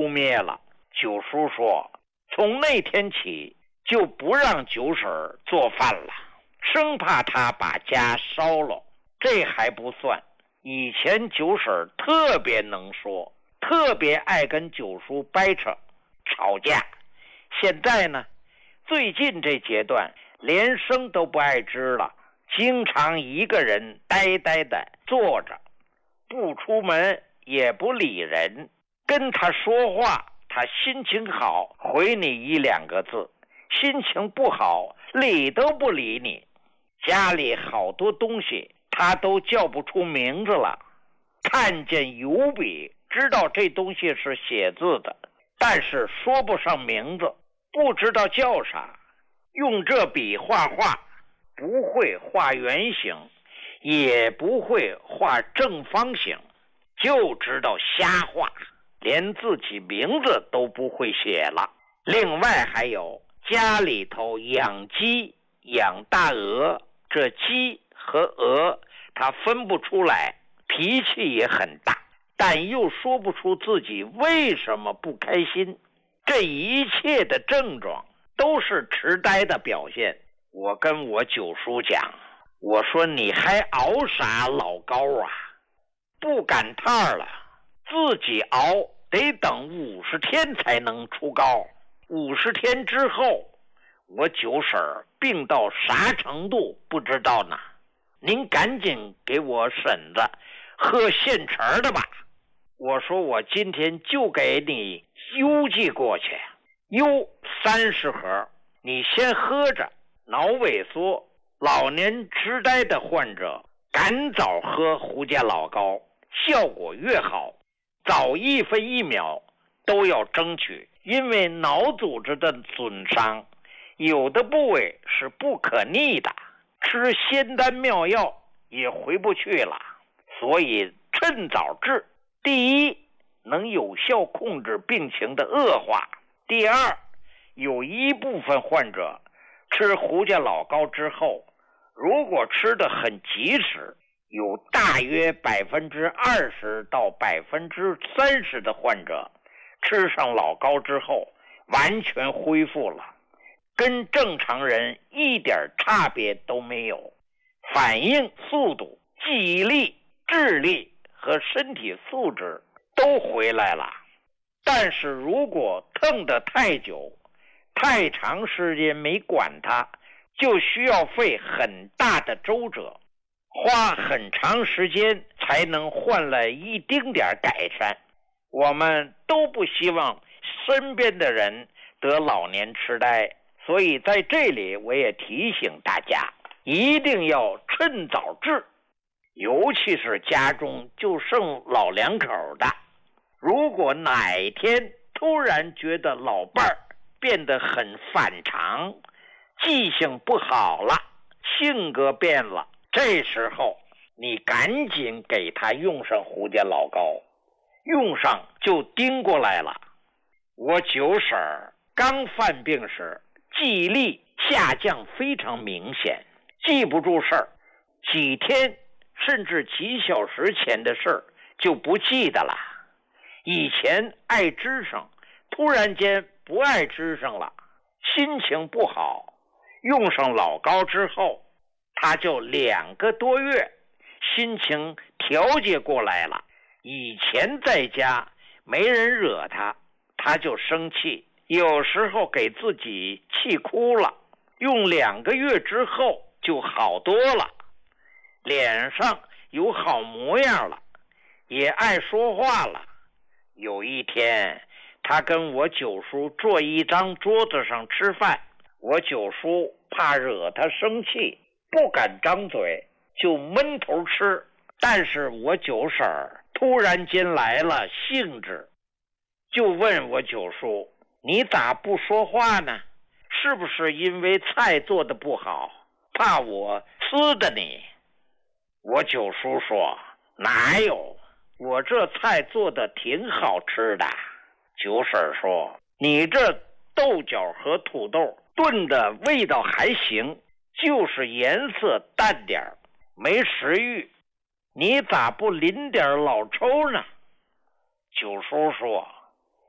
扑灭了。九叔说，从那天起就不让九婶做饭了，生怕她把家烧了。这还不算，以前九婶特别能说，特别爱跟九叔掰扯吵架。现在呢，最近这阶段连声都不爱吱了，经常一个人呆呆的坐着，不出门也不理人。跟他说话，他心情好回你1、2个字，心情不好理都不理你。家里好多东西他都叫不出名字了，看见油笔知道这东西是写字的，但是说不上名字，不知道叫啥。用这笔画画，不会画圆形，也不会画正方形，就知道瞎画，连自己名字都不会写了。另外还有家里头养鸡养大鹅，这鸡和鹅他分不出来，脾气也很大，但又说不出自己为什么不开心。这一切的症状都是痴呆的表现。我跟我九叔讲，我说你还熬啥老高啊，不赶趟了，自己熬得等50天才能出膏。50天之后，我九婶病到啥程度不知道呢，您赶紧给我婶子喝现成的吧。我说我今天就给你邮寄过去，邮30盒，你先喝着。脑萎缩、老年痴呆的患者赶早喝胡家老膏，效果越好，早1分1秒都要争取。因为脑组织的损伤，有的部位是不可逆的，吃仙丹妙药也回不去了，所以趁早治。第一，能有效控制病情的恶化；第二，有一部分患者吃胡家老膏之后，如果吃得很及时，有大约20%到30%的患者吃上老膏之后完全恢复了，跟正常人一点差别都没有，反应速度、记忆力、智力和身体素质都回来了。但是如果疼得太久，太长时间没管它，就需要费很大的周折，花很长时间才能换来一丁点改善。我们都不希望身边的人得老年痴呆，所以在这里我也提醒大家，一定要趁早治，尤其是家中就剩老两口的，如果哪天突然觉得老伴儿变得很反常，记性不好了，性格变了，这时候你赶紧给他用上胡家老膏，用上就盯过来了。我九婶刚犯病时，记忆力下降非常明显，记不住事儿，几天甚至几小时前的事儿就不记得了。以前爱吱声，突然间不爱吱声了，心情不好，用上老膏之后，他就2个多月心情调节过来了。以前在家没人惹他，他就生气，有时候给自己气哭了，用2个月之后就好多了，脸上有好模样了，也爱说话了。有一天他跟我九叔坐一张桌子上吃饭，我九叔怕惹他生气，不敢张嘴，就闷头吃。但是我九婶突然间来了兴致，就问我九叔，你咋不说话呢？是不是因为菜做得不好，怕我呲的你？我九叔说，哪有，我这菜做得挺好吃的。九婶说，你这豆角和土豆炖的味道还行，就是颜色淡点，没食欲，你咋不淋点老抽呢？九叔说，